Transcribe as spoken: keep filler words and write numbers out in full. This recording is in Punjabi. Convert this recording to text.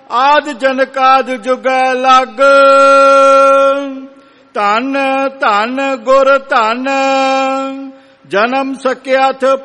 ਆਦ ਜਨਕਾਦ ਜੁਗੈ ਲੱਗ। ਧਨ ਧਨ ਗੁਰ ਧਨ ਜਨਮ ਸਕਿਆਥ